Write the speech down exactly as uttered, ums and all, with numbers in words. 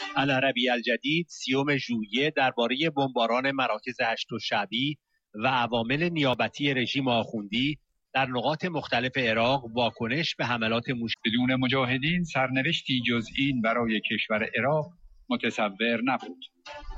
العربی الجدید سیوم ژوئیه درباره بمباران مراکز هشت شعبی و عوامل نیابتی رژیم آخوندی در نقاط مختلف عراق واکنش به حملات موشکی. بدون مجاهدین سرنوشتی جز این برای کشور عراق متصور نبود.